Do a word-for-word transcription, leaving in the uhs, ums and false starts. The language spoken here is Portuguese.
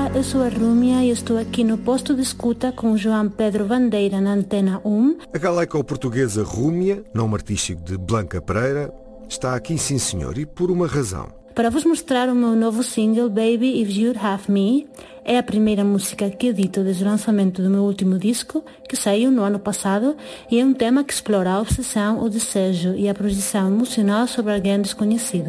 Olá, eu sou a Rúmia e estou aqui no posto de escuta com João Pedro Bandeira na Antena um. A galaico-portuguesa Rúmia, nome artístico de Blanca Pereira, está aqui sim senhor, e por uma razão. Para vos mostrar o meu novo single Baby If You'd Have Me. É a primeira música que edito desde o lançamento do meu último disco, que saiu no ano passado, e é um tema que explora a obsessão, o desejo e a projeção emocional sobre alguém desconhecido.